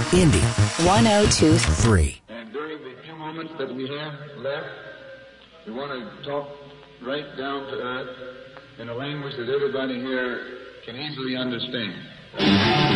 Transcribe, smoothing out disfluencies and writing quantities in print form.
Indy 102.3. And during the few moments that we have left, we want to talk right down to earth in a language that everybody here can easily understand.